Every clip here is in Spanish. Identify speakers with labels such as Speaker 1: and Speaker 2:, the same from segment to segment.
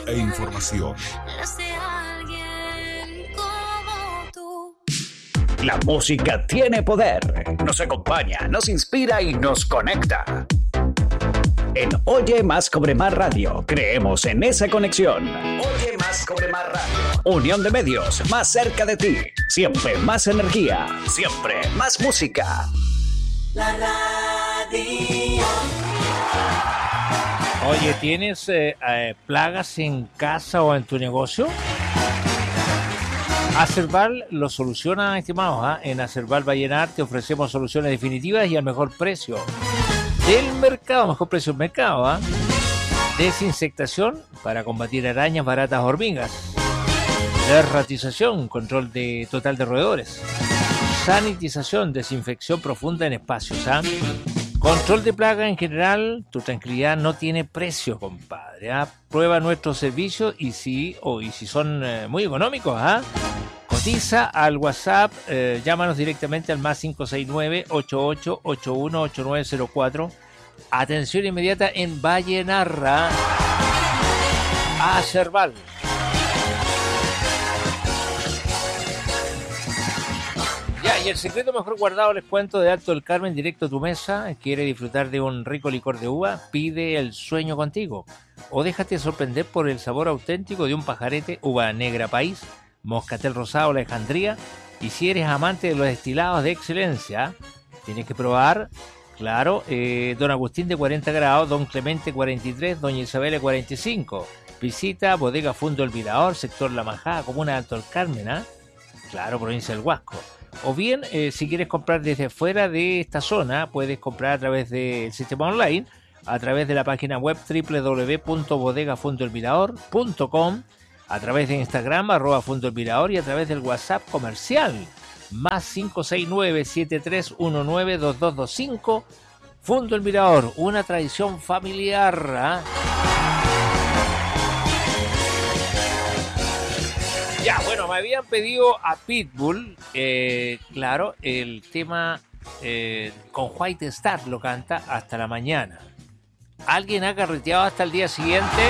Speaker 1: e información.
Speaker 2: La música tiene poder. Nos acompaña, nos inspira y nos conecta. En Oye Más Cobre Más Radio, creemos en esa conexión. Oye Más Cobre Más Radio. Unión de medios, más cerca de ti. Siempre más energía, siempre más música.
Speaker 3: La radio.
Speaker 4: Oye, ¿tienes plagas en casa o en tu negocio? Acerval lo soluciona, estimados. En Acerval Vallenar te ofrecemos soluciones definitivas y al mejor precio del mercado, mejor precio del mercado. Desinsectación para combatir arañas, baratas, hormigas. Derratización, control total de roedores. Sanitización, desinfección profunda en espacios. Control de plaga en general, tu tranquilidad no tiene precio, compadre. Prueba nuestros servicios y si son muy económicos, cotiza al WhatsApp, llámanos directamente al más 569-8881-8904. Atención inmediata en Vallenarra. Acerval. Y el secreto mejor guardado, les cuento, de Alto del Carmen, directo a tu mesa. ¿Quiere disfrutar de un rico licor de uva? Pide el sueño contigo. O déjate sorprender por el sabor auténtico de un pajarete, uva negra país, moscatel rosado, Alejandría. Y si eres amante de los destilados de excelencia, tienes que probar, claro, Don Agustín de 40 grados, Don Clemente 43, Doña Isabel 45. Visita Bodega Fundo El Virador, sector La Majada, comuna de Alto del Carmen, claro, provincia del Huasco. O bien, si quieres comprar desde fuera de esta zona, puedes comprar a través del sistema online, a través de la página web www.bodegafundoelmirador.com, a través de Instagram, @fundoelmirador, y a través del WhatsApp comercial, más 569-7319-2225. Fundo El Mirador, una tradición familiar. Ya, bueno, me habían pedido a Pitbull, claro, el tema con White Star, lo canta Hasta la Mañana. ¿Alguien ha carreteado hasta el día siguiente?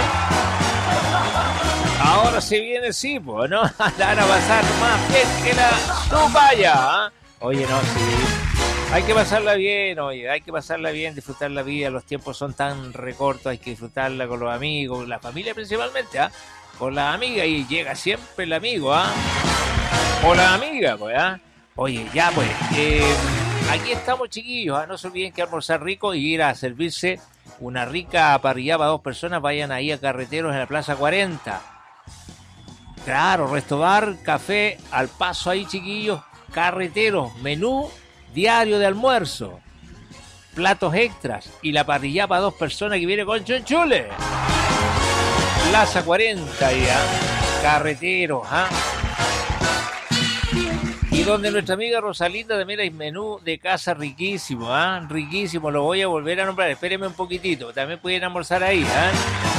Speaker 4: Ahora se viene, sí, pues, ¿no? La van a pasar más bien que la tupaya. Oye, no, sí. Hay que pasarla bien, oye, hay que pasarla bien, disfrutar la vida. Los tiempos son tan recortos, hay que disfrutarla con los amigos, la familia principalmente, con la amiga, y llega siempre el amigo, o la amiga, pues, Oye, ya, pues, aquí estamos, chiquillos, no se olviden que almorzar rico y ir a servirse una rica parrillada para 2 personas. Vayan ahí a Carreteros en la Plaza 40. Claro, Resto Bar, café, al paso ahí, chiquillos. Carreteros, menú diario de almuerzo, platos extras y la parrillada para 2 personas que viene con chonchule. Plaza 40 ya, Carreteros, Y donde nuestra amiga Rosalinda también hay menú de casa riquísimo, riquísimo, lo voy a volver a nombrar, espérenme un poquitito, también pueden almorzar ahí,